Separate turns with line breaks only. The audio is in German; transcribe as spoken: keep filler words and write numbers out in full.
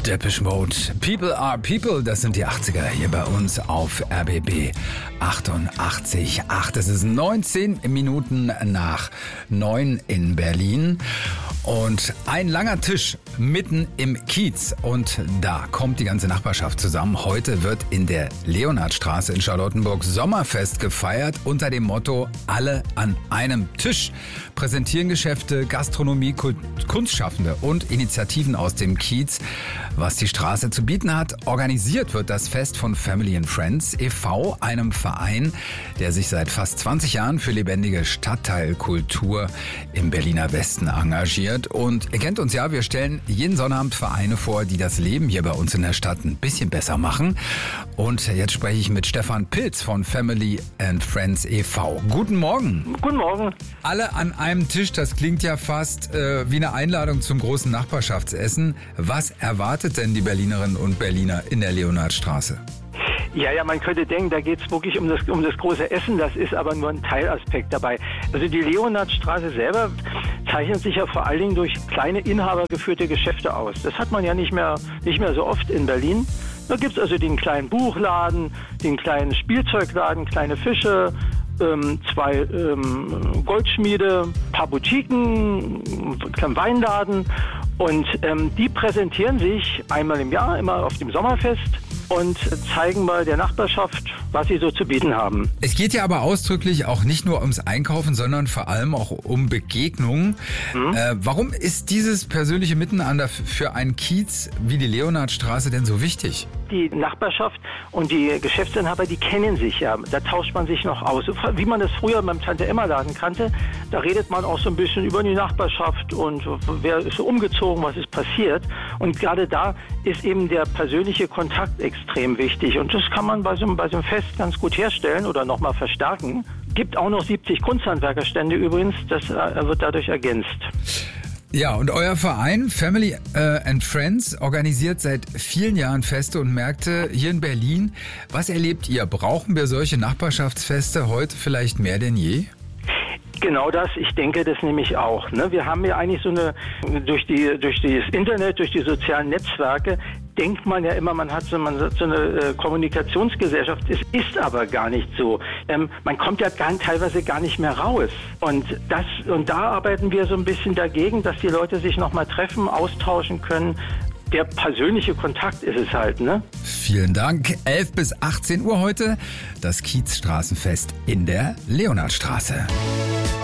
Depeche Mode, People are People, das sind die achtziger hier bei uns auf R B B achtundachtzig Komma acht. Es ist neunzehn Minuten nach neun in Berlin und ein langer Tisch mitten im Kiez und da kommt die ganze Nachbarschaft zusammen. Heute wird in der Leonhardstraße in Charlottenburg Sommerfest gefeiert unter dem Motto Alle an einem Tisch. Präsentieren Geschäfte, Gastronomie, Kunstschaffende und Initiativen aus dem Kiez, was die Straße zu bieten hat. Organisiert wird das Fest von Family and Friends e V, einem Verein, der sich seit fast zwanzig Jahren für lebendige Stadtteilkultur im Berliner Westen engagiert. Und ihr kennt uns ja, wir stellen jeden Sonnabend Vereine vor, die das Leben hier bei uns in der Stadt ein bisschen besser machen. Und jetzt spreche ich mit Stefan Pilz von Family and Friends e V. Guten Morgen.
Guten Morgen.
Alle an einem Tisch, das klingt ja fast äh, wie eine Einladung zum großen Nachbarschaftsessen. Was erwartet denn die Berlinerinnen und Berliner in der Leonhardstraße?
Ja, ja, man könnte denken, da geht es wirklich um das, um das große Essen, das ist aber nur ein Teilaspekt dabei. Also die Leonhardstraße selber zeichnet sich ja vor allen Dingen durch kleine inhabergeführte Geschäfte aus. Das hat man ja nicht mehr, nicht mehr so oft in Berlin. Da gibt es also den kleinen Buchladen, den kleinen Spielzeugladen, kleine Fische, ähm, zwei ähm, Goldschmiede, paar Boutiquen, kleinen Weinladen und ähm, die präsentieren sich einmal im Jahr, immer auf dem Sommerfest und zeigen mal der Nachbarschaft, was sie so zu bieten haben.
Es geht ja aber ausdrücklich auch nicht nur ums Einkaufen, sondern vor allem auch um Begegnungen. Mhm. Äh, warum ist dieses persönliche Miteinander für einen Kiez wie die Leonhardstraße denn so wichtig?
Die Nachbarschaft und die Geschäftsinhaber, die kennen sich ja. Da tauscht man sich noch aus. Wie man das früher beim Tante-Emma-Laden kannte, da redet man auch so ein bisschen über die Nachbarschaft und wer ist so umgezogen, was ist passiert. Und gerade da ist eben der persönliche Kontakt extrem wichtig. Und das kann man bei so, bei so einem Fest ganz gut herstellen oder nochmal verstärken. Gibt auch noch siebzig Kunsthandwerkerstände übrigens, das äh, wird dadurch ergänzt.
Ja, und euer Verein Family and Friends organisiert seit vielen Jahren Feste und Märkte hier in Berlin. Was erlebt ihr? Brauchen wir solche Nachbarschaftsfeste heute vielleicht mehr denn je?
Genau das, ich denke das nämlich auch. Ne? Wir haben ja eigentlich so eine, durch die, durch das Internet, durch die sozialen Netzwerke, denkt man ja immer, man hat so, man hat so eine äh, Kommunikationsgesellschaft. Es ist aber gar nicht so. Ähm, man kommt ja gar, teilweise gar nicht mehr raus. Und das, und da arbeiten wir so ein bisschen dagegen, dass die Leute sich nochmal treffen, austauschen können. Der persönliche Kontakt ist es halt, ne?
Vielen Dank. elf bis achtzehn Uhr heute, das Kiezstraßenfest in der Leonhardstraße.